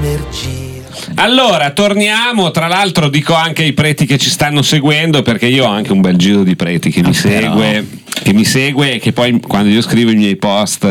energia. Allora, torniamo, tra l'altro dico anche ai preti che ci stanno seguendo, perché io ho anche un bel giro di preti che mi segue e che poi quando io scrivo i miei post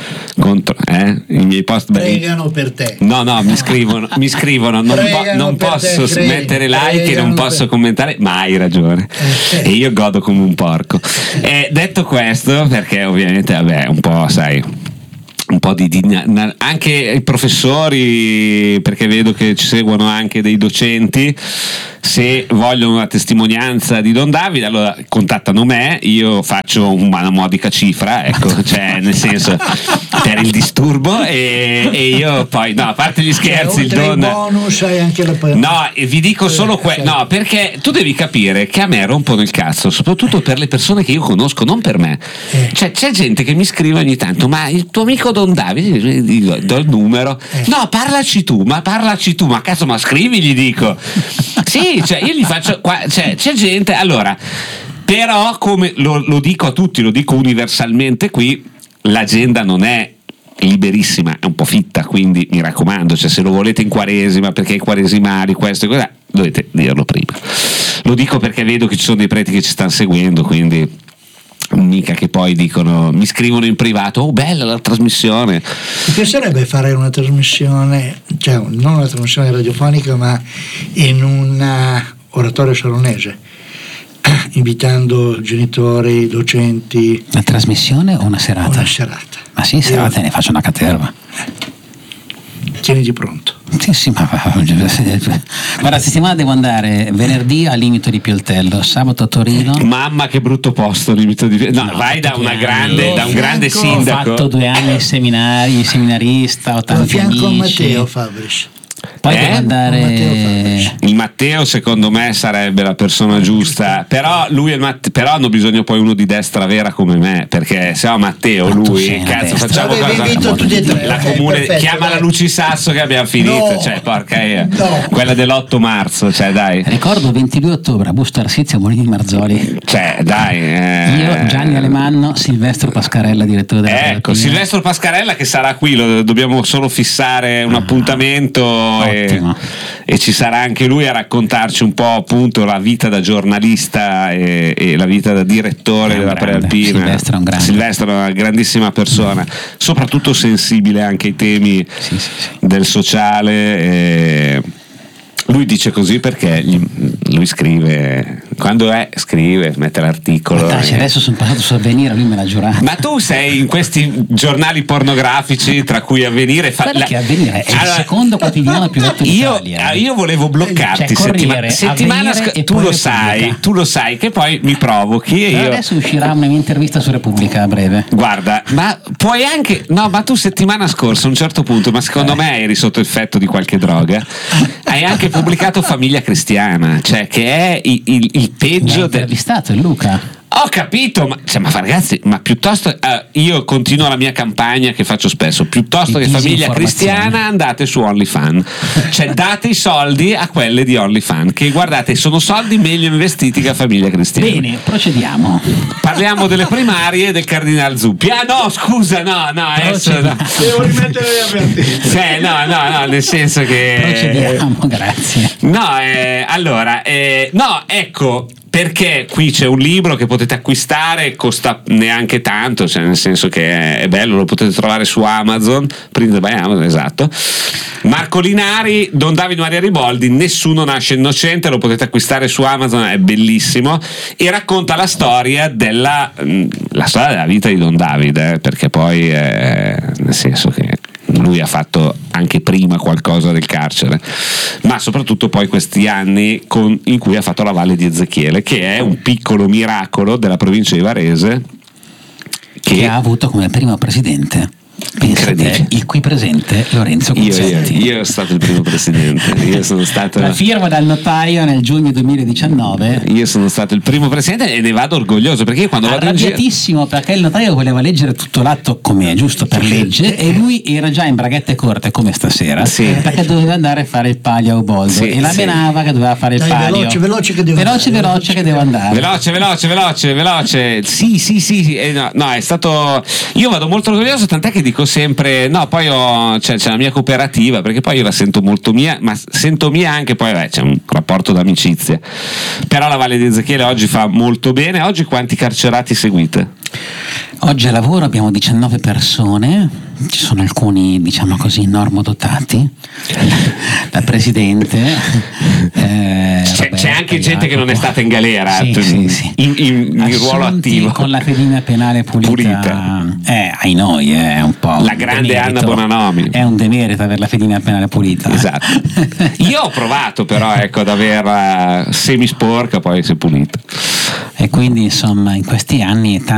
i miei post pregano per te. No, mi scrivono non posso mettere like e non posso commentare, ma hai ragione. E io godo come un porco. Detto questo, perché ovviamente un po', sai, un po' di anche i professori, perché vedo che ci seguono anche dei docenti, se vogliono una testimonianza di Don Davide, allora contattano me, io faccio una modica cifra, ecco, cioè nel senso per il disturbo e io poi, no, a parte gli scherzi, il Don bonus hai anche la no, e vi dico solo no, perché tu devi capire che a me rompono il cazzo, soprattutto per le persone che io conosco, non per me. Cioè c'è gente che mi scrive ogni tanto: ma il tuo amico Don Davide, dico, do il numero, no, parlaci tu, ma cazzo, ma scrivi, gli dico. Sì, cioè io gli faccio c'è gente, allora, però come lo dico a tutti, lo dico universalmente qui, l'agenda non è liberissima, è un po' fitta, quindi mi raccomando, cioè se lo volete in Quaresima, perché i quaresimari questo e cos'è, dovete dirlo prima. Lo dico perché vedo che ci sono dei preti che ci stanno seguendo, quindi mica che poi dicono, mi scrivono in privato: oh, bella la trasmissione. Mi piacerebbe fare una trasmissione, cioè non una trasmissione radiofonica, ma in un oratorio salonese, invitando genitori, docenti. Una trasmissione o una serata? Una serata. Ma sì, serata ne faccio una caterva. Tieniti pronto. Sì, ma guarda, settimana devo andare venerdì a Limito di Pioltello, sabato a Torino. Mamma, che brutto posto, Limito di Pioltello. No, vai da un grande sindaco. Ho fatto 2 anni ai seminari, seminarista, ho tanti amici. Fianco a Matteo Fabris. Poi devo andare. Il Matteo secondo me sarebbe la persona giusta, però lui però hanno bisogno poi uno di destra vera come me, perché se no Matteo, lui cazzo, facciamo cosa la comune, chiama la Luci Sasso che abbiamo finito, cioè porca quella dell'8 marzo, cioè dai. Ricordo 22 ottobre a Busto Arsizio, Molini Marzoli, cioè dai, io, Gianni Alemanno, Silvestro Pascarella, direttore della ecco, Silvestro Pascarella che sarà qui, dobbiamo solo fissare un appuntamento. E ci sarà anche lui a raccontarci un po' appunto la vita da giornalista e la vita da direttore della Prealpina. Silvestro è una grandissima persona, soprattutto sensibile anche ai temi del sociale. Lui dice così perché lui scrive, quando scrive, mette l'articolo. Adesso sono passato su Avvenire, lui me l'ha giurato. Ma tu sei in questi giornali pornografici, tra cui Avvenire. Perché Avvenire è il secondo quotidiano più letto d'Italia. Io volevo bloccarti, settimana tu lo sai che poi mi provochi e io. Adesso uscirà una mia intervista su Repubblica a breve. Guarda, ma puoi anche, no, ma tu settimana scorsa a un certo punto, ma secondo me eri sotto effetto di qualche droga, hai anche pubblicato Famiglia Cristiana, cioè che è il peggio intervistato, è Luca. Ho capito, ma ragazzi, ma piuttosto io continuo la mia campagna che faccio spesso, piuttosto che Famiglia Cristiana andate su OnlyFans, cioè date i soldi a quelle di OnlyFans, che guardate sono soldi meglio investiti che a Famiglia Cristiana. Bene, procediamo. Parliamo delle primarie del Cardinal Zuppi. No, scusa, no, adesso no. Devo rimettere le avvertenze. No, nel senso che procediamo, grazie. No, allora, no, ecco, perché qui c'è un libro che potete acquistare, costa neanche tanto, cioè nel senso che è bello, lo potete trovare su Amazon, Print by Amazon, esatto. Marco Linari, Don Davide Maria Riboldi, Nessuno nasce innocente, lo potete acquistare su Amazon, è bellissimo e racconta la storia della vita di Don Davide, perché poi nel senso che lui ha fatto anche prima qualcosa del carcere, ma soprattutto poi questi anni in cui ha fatto la Valle di Ezechiele, che è un piccolo miracolo della provincia di Varese che ha avuto come primo presidente il qui presente Lorenzo Concetti. Io sono stato il primo presidente. Io sono stato la firma dal notaio nel giugno 2019. Io sono stato il primo presidente e ne vado orgoglioso, perché io quando arrabbiatissimo perché il notaio voleva leggere tutto l'atto come è giusto per legge e lui era già in braghette corte come stasera, perché doveva andare a fare il palio a Uboldo e la menava che doveva fare il palio veloce che deve andare veloce. Sì, no, è stato, io vado molto orgoglioso, tant'è che dico sempre no, poi c'è la mia cooperativa, perché poi io la sento molto mia, ma sento mia anche poi c'è un rapporto d'amicizia, però la Valle di Ezechiele oggi fa molto bene. Oggi quanti carcerati seguite? Oggi a lavoro abbiamo 19 persone, ci sono alcuni, diciamo così, normodotati, la presidente. C'è anche gente che non è stata in galera, sì. In ruolo attivo. Con la fedina penale pulita. Ai noi è un po'. La grande demerito. Anna Bonanomi. È un demerito avere la fedina penale pulita. Esatto. Io ho provato però ad averla semisporca, poi si è pulita. E quindi insomma in questi anni